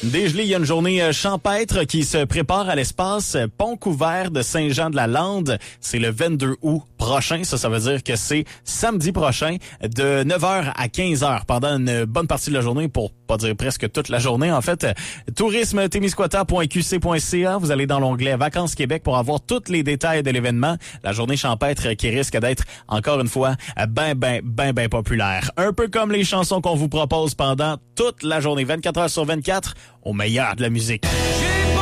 Dégelé, il y a une journée champêtre qui se prépare à l'espace Pont-Couvert de Saint-Jean-de-la-Lande. C'est le 22 août prochain. Ça veut dire que c'est samedi prochain de 9h à 15h pendant une bonne partie de la journée, pour pas dire presque toute la journée. En fait, tourisme-témiscouata.qc.ca. Vous allez dans l'onglet Vacances Québec pour avoir tous les détails de l'événement. La journée champêtre qui risque d'être, encore une fois, ben populaire. Un peu comme les chansons qu'on vous propose pendant toute la journée, 24 heures sur 24, au meilleur de la musique.